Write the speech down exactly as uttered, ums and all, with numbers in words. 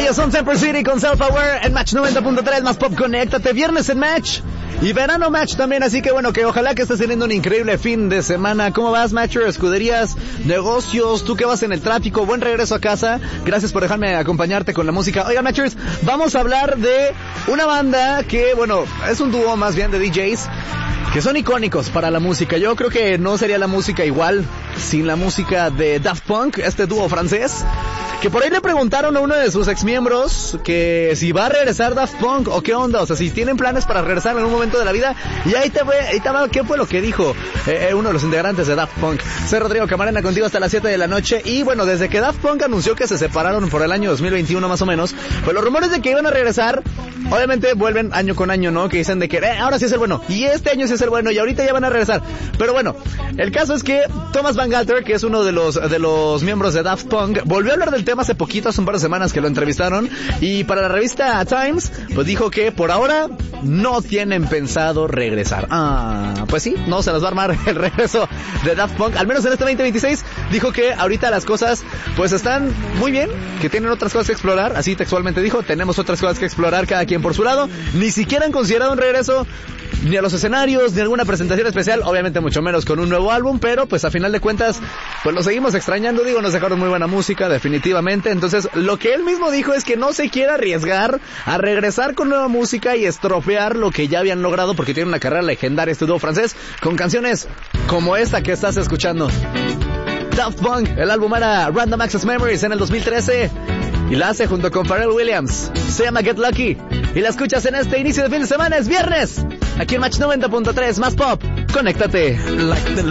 Ellos son Temper City con Self-Aware en Match noventa punto tres, más pop, conéctate. Viernes en Match y verano Match también, así que bueno, que ojalá que estés teniendo un increíble fin de semana. ¿Cómo vas, Matcher? Escuderías, negocios, tú que vas en el tráfico, buen regreso a casa. Gracias por dejarme acompañarte con la música. Oigan, Matchers, vamos a hablar de una banda que, bueno, es un dúo más bien de D Js que son icónicos para la música. Yo creo que no sería la música igual sin la música de Daft Punk, este dúo francés, que por ahí le preguntaron a uno de sus exmiembros que si va a regresar Daft Punk o qué onda, o sea, si tienen planes para regresar en algún momento de la vida. Y ahí te, ahí te va, ¿qué fue lo que dijo eh, uno de los integrantes de Daft Punk? Soy Rodrigo Camarena, contigo hasta las siete de la noche. Y bueno, desde que Daft Punk anunció que se separaron por el año dos mil veintiuno más o menos, pues los rumores de que iban a regresar, obviamente vuelven año con año, ¿no? Que dicen de que eh, ahora sí es el bueno, y este año sí es el bueno, y ahorita ya van a regresar. Pero bueno, el caso es que Thomas Van Galter, que es uno de los de los miembros de Daft Punk, volvió a hablar del tema hace poquito, hace un par de semanas que lo entrevistaron, y para la revista Times, pues dijo que por ahora no tienen pensado regresar. Ah, pues sí, no se nos va a armar el regreso de Daft Punk, al menos en este veinte veintiséis. Dijo que ahorita las cosas pues están muy bien, que tienen otras cosas que explorar, así textualmente dijo, tenemos otras cosas que explorar, cada quien por su lado. Ni siquiera han considerado un regreso ni a los escenarios, ni alguna presentación especial, obviamente mucho menos con un nuevo álbum, pero pues a final de cuentas, pues lo seguimos extrañando, digo, nos dejaron muy buena música, definitivamente. Entonces, lo que él mismo dijo es que no se quiere arriesgar a regresar con nueva música y estropear lo que ya habían logrado, porque tiene una carrera legendaria este dúo francés, con canciones como esta que estás escuchando. Daft Punk, el álbum era Random Access Memories en el dos mil trece, y la hace junto con Pharrell Williams, se llama Get Lucky, y la escuchas en este inicio de fin de semana, es viernes, aquí en Match noventa punto tres, más pop, conéctate. Like the